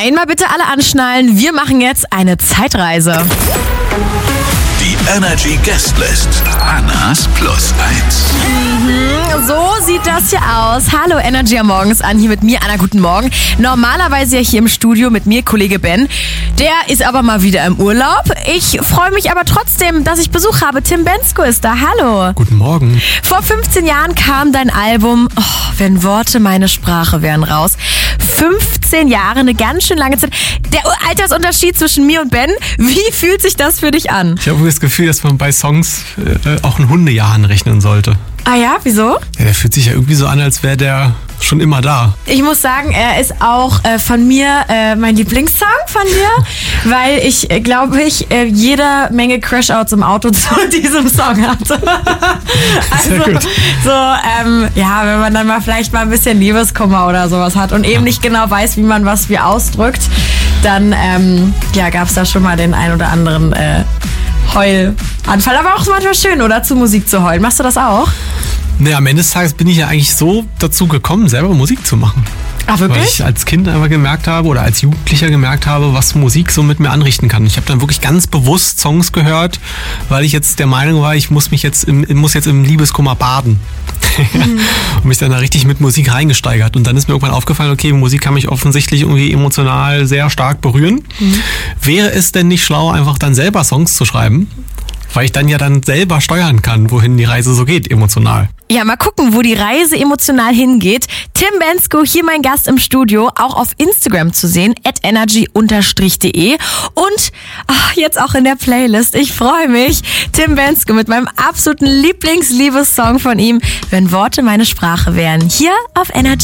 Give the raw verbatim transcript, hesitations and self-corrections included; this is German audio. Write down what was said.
Einmal bitte alle anschnallen, wir machen jetzt eine Zeitreise. Die Energy Guestlist. Annas Plus eins. Mhm, so sieht das hier aus. Hallo Energy am Morgens an, hier mit mir, Anna, guten Morgen. Normalerweise ja hier im Studio mit mir, Kollege Ben. Der ist aber mal wieder im Urlaub. Ich freue mich aber trotzdem, dass ich Besuch habe. Tim Bendzko ist da, hallo. Guten Morgen. Vor fünfzehn Jahren kam dein Album oh, Wenn Worte meine Sprache wären raus. fünfzehn Jahre, eine ganz schön lange Zeit. Der Altersunterschied zwischen mir und Ben, wie fühlt sich das für dich an? Ich habe das Gefühl, dass man bei Songs äh, auch ein Hundejahr anrechnen sollte. Ah ja, wieso? Ja, der fühlt sich ja irgendwie so an, als wäre der schon immer da. Ich muss sagen, er ist auch äh, von mir äh, mein Lieblingssong von dir, weil ich, äh, glaube ich, äh, jede Menge Crashouts im Auto zu diesem Song hatte. Also, Sehr gut. so, ähm, ja, wenn man dann mal vielleicht mal ein bisschen Liebeskummer oder sowas hat und eben Ja. nicht genau weiß, wie man was wie ausdrückt, dann ähm, ja, gab es da schon mal den ein oder anderen äh, Heulanfall. Aber auch manchmal schön, oder? Zu Musik zu heulen. Machst du das auch? Nee, am Ende des Tages bin ich ja eigentlich so dazu gekommen, selber Musik zu machen. Ach, Weil wirklich? ich als Kind einfach gemerkt habe oder als Jugendlicher gemerkt habe, was Musik so mit mir anrichten kann. Ich habe dann wirklich ganz bewusst Songs gehört, weil ich jetzt der Meinung war, ich muss mich jetzt im, muss jetzt im Liebeskummer baden. Mhm. Und mich dann da richtig mit Musik reingesteigert. Und dann ist mir irgendwann aufgefallen, okay, Musik kann mich offensichtlich irgendwie emotional sehr stark berühren. Mhm. Wäre es denn nicht schlau, einfach dann selber Songs zu schreiben? Weil ich dann ja dann selber steuern kann, wohin die Reise so geht, emotional. Ja, mal gucken, wo die Reise emotional hingeht. Tim Bendzko, hier mein Gast im Studio, auch auf Instagram zu sehen, at energy de. Und ach, jetzt auch in der Playlist. Ich freue mich. Tim Bendzko mit meinem absoluten Lieblingsliebessong von ihm, Wenn Worte meine Sprache wären. Hier auf Energy.